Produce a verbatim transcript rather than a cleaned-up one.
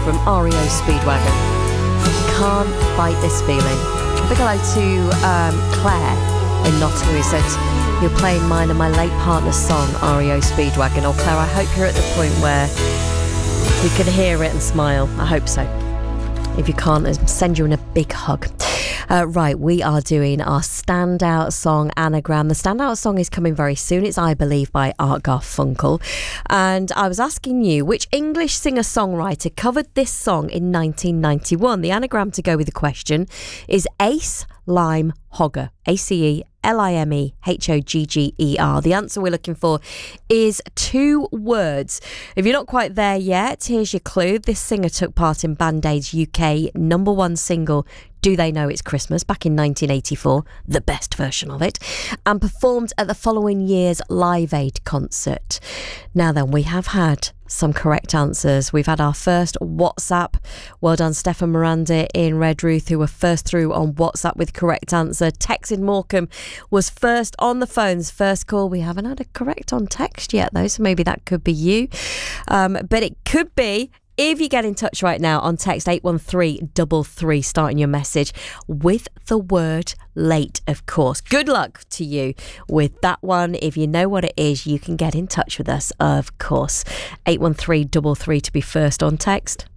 from R E O Speedwagon. Can't fight this feeling. A big hello to um, Claire in Nottingham, who said, you're playing mine and my late partner's song, R E O Speedwagon. Oh, Claire, I hope you're at the point where you can hear it and smile. I hope so. If you can't, I'll send you in a big hug. Uh, right, we are doing our standout song anagram. The standout song is coming very soon. It's I Believe by Art Garfunkel. And I was asking you, which English singer-songwriter covered this song in nineteen ninety-one? The anagram to go with the question is Ace Lime Hogger. A C E L I M E H O G G E R. The answer we're looking for is two words. If you're not quite there yet, here's your clue. This singer took part in Band Aid's U K number one single, Do They Know It's Christmas, back in nineteen eighty-four, the best version of it, and performed at the following year's Live Aid concert. Now then, we have had some correct answers. We've had our first WhatsApp. Well done, Stefan Miranda in Redruth, who were first through on WhatsApp with correct answer. Tex in Morecambe was first on the phones, first call. We haven't had a correct on text yet, though, so maybe that could be you. Um, but it could be, if you get in touch right now on text eight one three three three, starting your message with the word late, of course. Good luck to you with that one. If you know what it is, you can get in touch with us, of course. eight one three three three to be first on text.